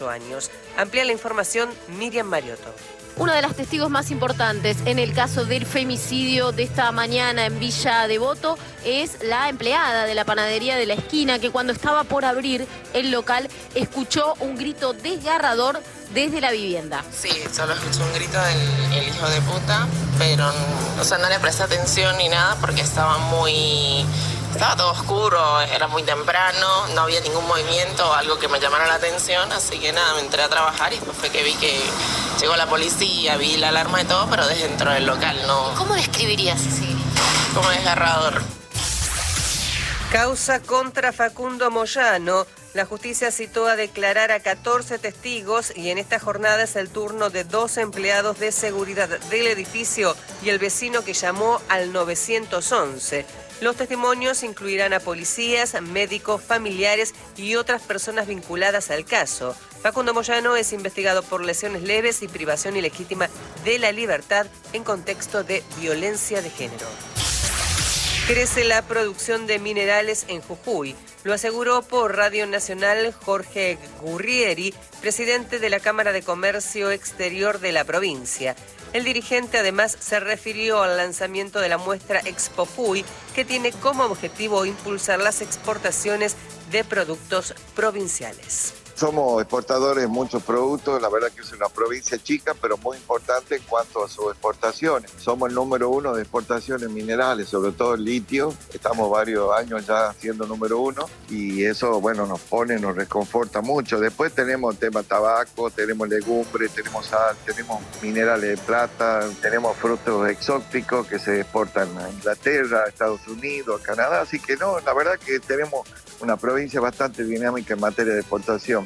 años. Amplía la información Miriam Mariotto. Una de las testigos más importantes en el caso del femicidio de esta mañana en Villa Devoto es la empleada de la panadería de la esquina que cuando estaba por abrir el local escuchó un grito desgarrador desde la vivienda. Sí, solo escuché un grito del hijo de puta, pero no le presté atención ni nada porque estaba todo oscuro, era muy temprano, no había ningún movimiento o algo que me llamara la atención, así que nada, me entré a trabajar y después fue que vi que llegó la policía, vi la alarma y todo, pero desde dentro del local no. ¿Cómo describirías ese grito? Como desgarrador. Causa contra Facundo Moyano. La justicia citó a declarar a 14 testigos y en esta jornada es el turno de 2 empleados de seguridad del edificio y el vecino que llamó al 911. Los testimonios incluirán a policías, médicos, familiares y otras personas vinculadas al caso. Facundo Moyano es investigado por lesiones leves y privación ilegítima de la libertad en contexto de violencia de género. Crece la producción de minerales en Jujuy. Lo aseguró por Radio Nacional Jorge Gurrieri, presidente de la Cámara de Comercio Exterior de la provincia. El dirigente además se refirió al lanzamiento de la muestra Expo Jujuy, que tiene como objetivo impulsar las exportaciones de productos provinciales. Somos exportadores de muchos productos, la verdad que es una provincia chica, pero muy importante en cuanto a sus exportaciones. Somos el número 1 de exportaciones minerales, sobre todo el litio. Estamos varios años ya siendo número 1 y eso, nos reconforta mucho. Después tenemos tema tabaco, tenemos legumbres, tenemos sal, tenemos minerales de plata, tenemos frutos exóticos que se exportan a Inglaterra, a Estados Unidos, a Canadá. Así que la verdad que tenemos una provincia bastante dinámica en materia de exportación.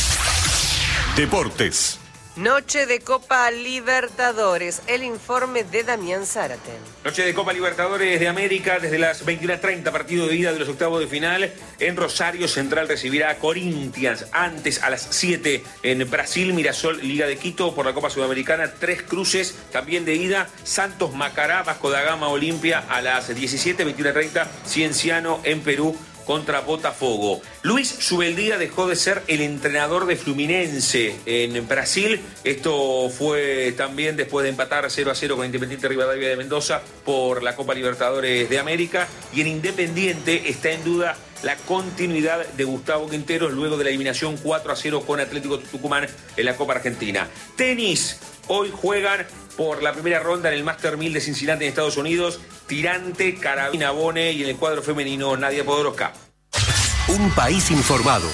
Deportes. Noche de Copa Libertadores. El informe de Damián Zárate. Noche de Copa Libertadores de América desde las 21:30, partido de ida de los octavos de final. En Rosario Central recibirá a Corinthians. Antes, a las 7 en Brasil, Mirasol, Liga de Quito por la Copa Sudamericana. 3 cruces también de ida. Santos, Macará, Vasco da Gama, Olimpia a las 17, 21:30. Cienciano en Perú contra Botafogo. Luis Subeldía dejó de ser el entrenador de Fluminense en Brasil. Esto fue también después de empatar 0-0 con Independiente Rivadavia de Mendoza por la Copa Libertadores de América. Y en Independiente está en duda la continuidad de Gustavo Quinteros luego de la eliminación 4-0 con Atlético Tucumán en la Copa Argentina. Tenis. Hoy juegan por la primera ronda en el Master 1000 de Cincinnati en Estados Unidos, Tirante, Carabina Bone y en el cuadro femenino Nadia Podoroska. Un país informado.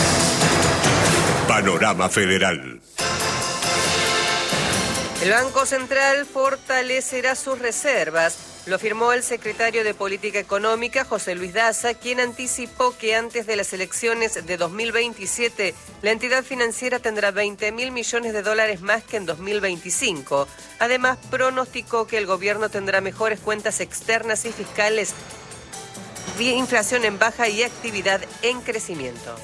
Panorama Federal. El Banco Central fortalecerá sus reservas. Lo afirmó el secretario de Política Económica, José Luis Daza, quien anticipó que antes de las elecciones de 2027, la entidad financiera tendrá 20.000 millones de dólares más que en 2025. Además, pronosticó que el gobierno tendrá mejores cuentas externas y fiscales, inflación en baja y actividad en crecimiento.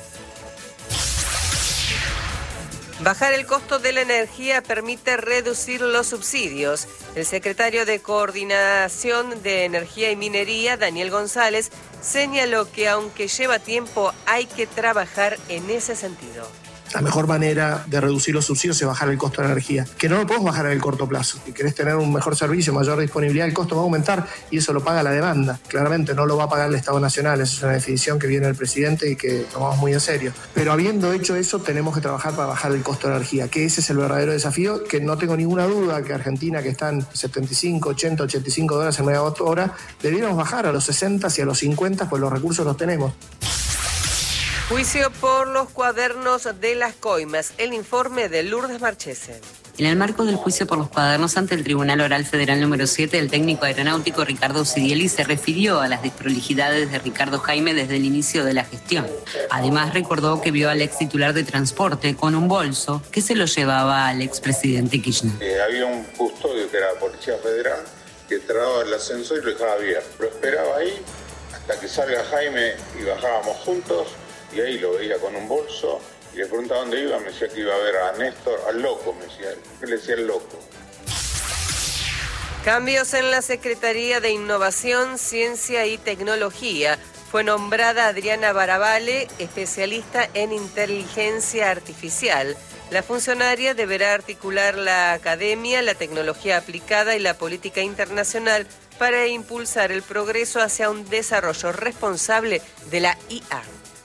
Bajar el costo de la energía permite reducir los subsidios. El secretario de Coordinación de Energía y Minería, Daniel González, señaló que aunque lleva tiempo, hay que trabajar en ese sentido. La mejor manera de reducir los subsidios es bajar el costo de la energía, que no lo podemos bajar en el corto plazo. Si querés tener un mejor servicio, mayor disponibilidad, el costo va a aumentar y eso lo paga la demanda. Claramente no lo va a pagar el Estado Nacional, esa es una definición que viene del presidente y que tomamos muy en serio. Pero habiendo hecho eso, tenemos que trabajar para bajar el costo de la energía, que ese es el verdadero desafío, que no tengo ninguna duda que Argentina, que está en 75, 80, 85 dólares en megawatt hora, debiéramos bajar a los 60 y a los 50, pues los recursos los tenemos. Juicio por los cuadernos de las coimas. El informe de Lourdes Marchese. En el marco del juicio por los cuadernos ante el Tribunal Oral Federal número 7, el técnico aeronáutico Ricardo Sidieli se refirió a las desprolijidades de Ricardo Jaime desde el inicio de la gestión. Además, recordó que vio al ex titular de transporte con un bolso que se lo llevaba al expresidente Kirchner. Había un custodio que era la Policía Federal que entraba el ascensor y lo dejaba abierto. Lo esperaba ahí hasta que salga Jaime y bajábamos juntos. Y ahí lo veía con un bolso y le preguntaba dónde iba, me decía que iba a ver a Néstor, al loco, me decía, ¿qué le decía el loco? Cambios en la Secretaría de Innovación, Ciencia y Tecnología. fue nombrada Adriana Barabale, especialista en inteligencia artificial. La funcionaria deberá articular la academia, la tecnología aplicada y la política internacional para impulsar el progreso hacia un desarrollo responsable de la IA.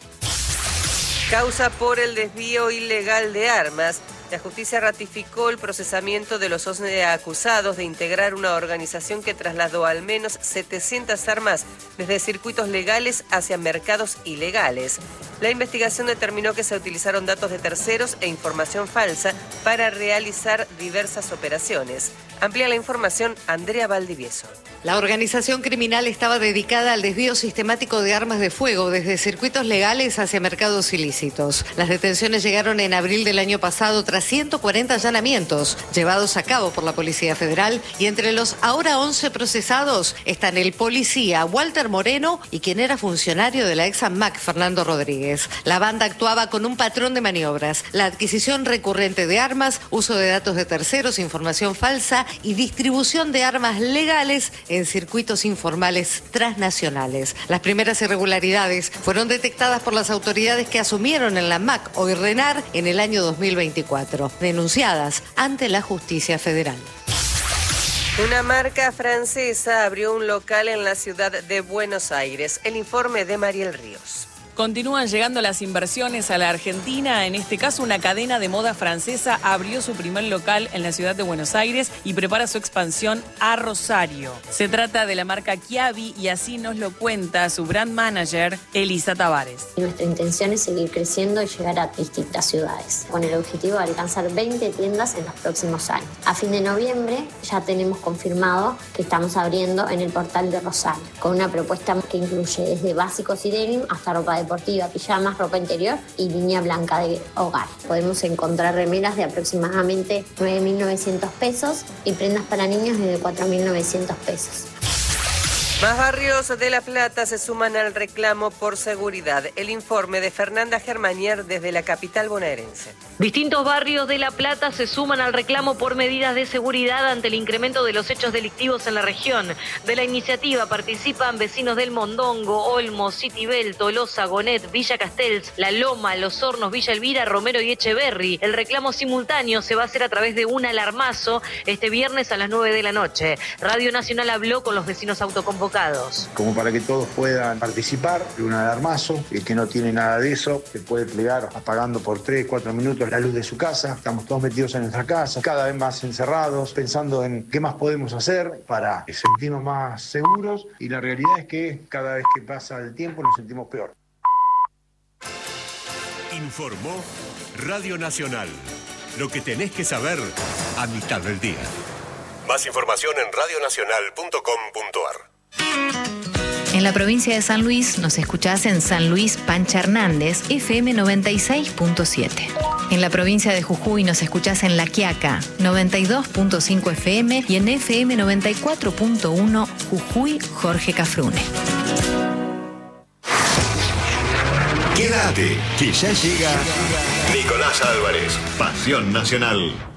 Causa por el desvío ilegal de armas. La justicia ratificó el procesamiento de los 11 acusados de integrar una organización que trasladó al menos 700 armas desde circuitos legales hacia mercados ilegales. La investigación determinó que se utilizaron datos de terceros e información falsa para realizar diversas operaciones. Amplía la información Andrea Valdivieso. La organización criminal estaba dedicada al desvío sistemático de armas de fuego desde circuitos legales hacia mercados ilícitos. Las detenciones llegaron en abril del año pasado tras 140 allanamientos llevados a cabo por la Policía Federal, y entre los ahora 11 procesados están el policía Walter Moreno y quien era funcionario de la ex ANMAC, Fernando Rodríguez. La banda actuaba con un patrón de maniobras: la adquisición recurrente de armas, uso de datos de terceros, información falsa y distribución de armas legales en circuitos informales transnacionales. Las primeras irregularidades fueron detectadas por las autoridades que asumieron en la ANMAC, hoy RENAR, en el año 2024, denunciadas ante la Justicia Federal. Una marca francesa abrió un local en la ciudad de Buenos Aires. El informe de Mariel Ríos. Continúan llegando las inversiones a la Argentina. En este caso, una cadena de moda francesa abrió su primer local en la ciudad de Buenos Aires y prepara su expansión a Rosario. Se trata de la marca Chiavi y así nos lo cuenta su brand manager, Elisa Tavares. Nuestra intención es seguir creciendo y llegar a distintas ciudades, con el objetivo de alcanzar 20 tiendas en los próximos años. A fin de noviembre ya tenemos confirmado que estamos abriendo en el portal de Rosario, con una propuesta que incluye desde básicos y denim hasta ropa deportiva, pijamas, ropa interior y línea blanca de hogar. Podemos encontrar remeras de aproximadamente 9.900 pesos y prendas para niños de 4.900 pesos. Más barrios de La Plata se suman al reclamo por seguridad. El informe de Fernanda Germanier desde la capital bonaerense. Distintos barrios de La Plata se suman al reclamo por medidas de seguridad ante el incremento de los hechos delictivos en la región. De la iniciativa participan vecinos del Mondongo, Olmos, Citibel, Tolosa, Gonet, Villa Castells, La Loma, Los Hornos, Villa Elvira, Romero y Echeverri. El reclamo simultáneo se va a hacer a través de un alarmazo este viernes a las 9 de la noche. Radio Nacional habló con los vecinos autoconvocados. Como para que todos puedan participar de un alarmazo. El que no tiene nada de eso se puede plegar apagando por 3-4 minutos la luz de su casa. Estamos todos metidos en nuestra casa, cada vez más encerrados, pensando en qué más podemos hacer para sentirnos más seguros, y la realidad es que cada vez que pasa el tiempo nos sentimos peor. Informó Radio Nacional. Lo que tenés que saber a mitad del día. Más información en radionacional.com.ar. En la provincia de San Luis nos escuchás en San Luis Pancha Hernández, FM 96.7. En la provincia de Jujuy nos escuchás en La Quiaca, 92.5 FM y en FM 94.1 Jujuy Jorge Cafrune. Quédate, que ya llega Nicolás Álvarez, Pasión Nacional.